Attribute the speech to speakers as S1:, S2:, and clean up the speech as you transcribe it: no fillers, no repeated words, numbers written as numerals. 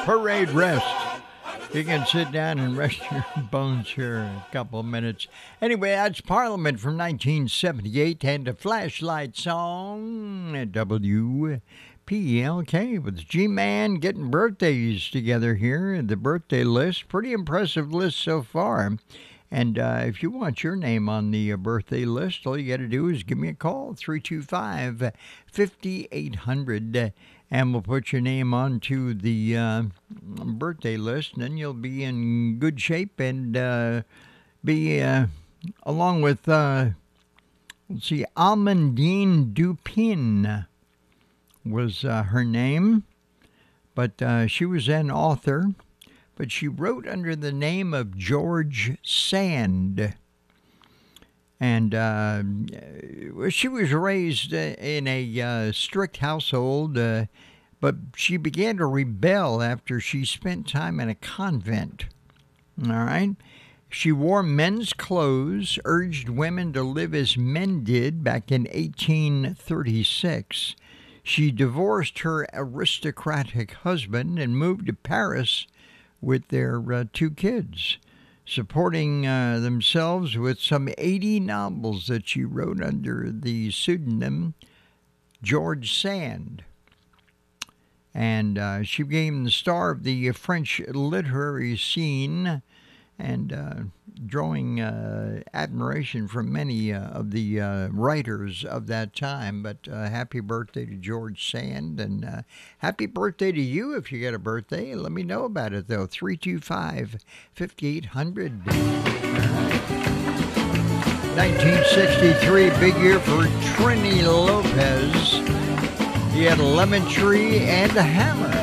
S1: parade rest. You can sit down and rest your bones here a couple of minutes. Anyway, that's Parliament from 1978 and a flashlight song at WPLK with G-Man getting birthdays together here. The birthday list, pretty impressive list so far. And if you want your name on the birthday list, all you got to do is give me a call, 325-5800, and we'll put your name onto the birthday list, and then you'll be in good shape and be along with, let's see, Almondine Dupin was her name, but she was an author. But she wrote under the name of George Sand. And she was raised in a strict household, but she began to rebel after she spent time in a convent. All right? She wore men's clothes, urged women to live as men did back in 1836. She divorced her aristocratic husband and moved to Paris with their 2 kids, supporting themselves with some 80 novels that she wrote under the pseudonym George Sand. And she became the star of the French literary scene and drawing admiration from many of the writers of that time. But happy birthday to George Sand, and happy birthday to you if you got a birthday. Let me know about it, though. 325-5800. 1963, big year for Trini Lopez. He had a lemon tree and a hammer.